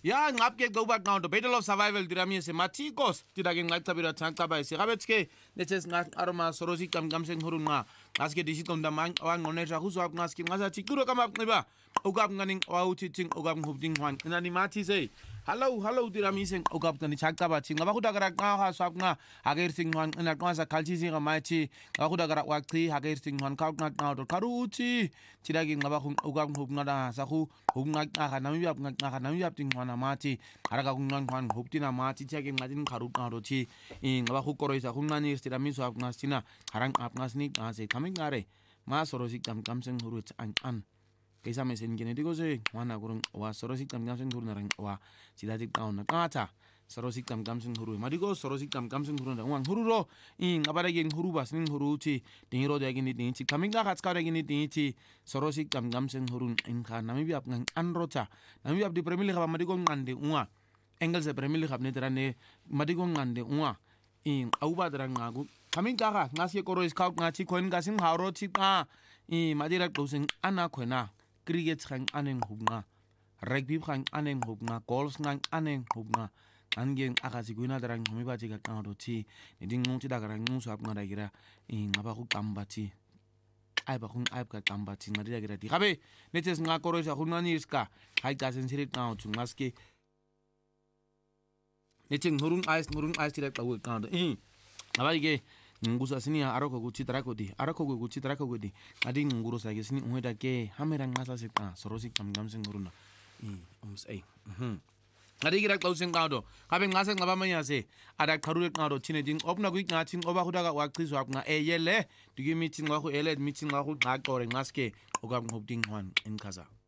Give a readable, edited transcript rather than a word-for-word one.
Ya ngapke goba qondo battle of survival diramise matikos tidake ngacabira thancaba isirabetske netes ngaroma sorosi kamkamse ngurunqa ngaske disiqonda wanqonesha kuzwa ngaske ngasathi quro kamaqniba okabngani wawuthithing okabngubding hwan inani mathise hello diramise okabtani chaqaba thi ngaba khudakara qaha swapnqa hakersing hwan ina qwasa khalchisi ngamathi ngakudakara waqi hakersing hwan qaqqa qado qaruthi tidake ngaba okabngubnqada sakhu ubnqaqa namiyap ting hwan mati araka kunqanqwan hoptina mati thake nqatin qaruqado thi ngaba khukoroisa kunqani stiramiso apngastina harang apngasni qase kamingare masorosi kamkamseng hurut an kaisa mesen genetiko se wana kurung wa sorosi kamkamseng hurun rang wa sidati qauna qata sorosi kamkamseng huru madiko sorosi kamkamseng hurun rang hururo ngabara gen huruba sning huruti dingiro de geni dinti kaminga khatskare geni dinti sorosi kamkamseng hurun inka namibi apngan anrota namibi abdi premili khaba madiko ngande unwa engelse premili khabne terane madiko ngande unwa auba drangagu kaminga kha ngasi korois khauk ngati khoin gasin haroti qa madira qosing ana khona cricket khang aneng hubnga rugby khang aneng hubnga golf ngang aneng hubnga angeng akazi kuina darang homibaji ka qadoti ndingungti dagarang ngusu apnga dagira ngaba ku qambati aiba khung aib ka qambati ngadira gira di gabe netes ngakoroisa khunani iska hai gasen sirit qawtu ngaske neting ngurung ais tira qawu qado ngaba ige ngusa sini aroko guchi trakodi adi nguru sage sini unweda ke hamera ngasa sita sorosi kamgamsen nguruna adi gira closing qado kabe ngase ngaba manyase ada kharule qado thine ding opna ku ngathi oba khudaga waqizwa apna eyele digi meeting wa khu ele meeting wa khu qaqore ngaske okam ngobding hwan in kaza